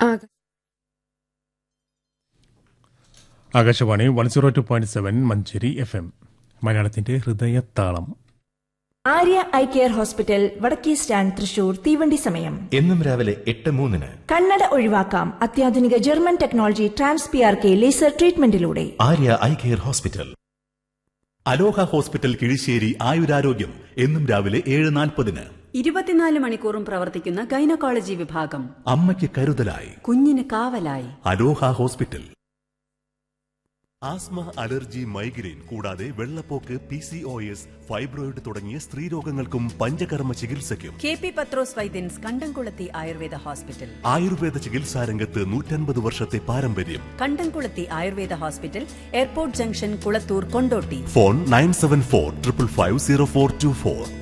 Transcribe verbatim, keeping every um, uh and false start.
Akashvani one zero two point seven Manjeri F M മലയാളത്തിന്റെ ഹൃദയത്താളം. Arya eye care hospital, വടക്കേ stand, Thrissur. തീവണ്ടി സമയം എന്നും രാവിലെ എട്ട് മൂന്നിന്. കണ്ണട ഒഴിവാക്കാം അത്യാധുനിക German technology trans P R K laser ട്രീറ്റ്മെന്റിലൂടെ. Arya eye care hospital. അലോഹ ഹോസ്പിറ്റൽ കിഴിശ്ശേരി ആയുരാരോഗ്യം എന്നും രാവിലെ ഏഴ് നാൽപ്പതിന്. ഇരുപത്തിനാല് മണിക്കൂറും പ്രവർത്തിക്കുന്ന ഗൈനക്കോളജി വിഭാഗം. അമ്മയ്ക്ക് കരുതലായി, കുഞ്ഞിന് കാവലായി. അലോഹ ഹോസ്പിറ്റൽ. ആസ്മ, അലർജി, മൈഗ്രെയിൻ കൂടാതെ വെള്ളപ്പോക്ക്, P C O S, fibroid തുടങ്ങിയ സ്ത്രീരോഗങ്ങൾക്കും പഞ്ചകർമ്മ ചികിത്സയ്ക്കും കെ പി പത്രോസ് വൈദ്യൻസ്, കണ്ടംകുളത്തി ആയുർവേദ ഹോസ്പിറ്റൽ. ആയുർവേദ ചികിത്സാ രംഗത്ത് നൂറ്റൻപത് വർഷത്തെ പാരമ്പര്യം. കണ്ടംകുളത്തി Ayurveda hospital, airport junction, Kulathur, Kondotty. Phone nine seven four triple five zero four to four.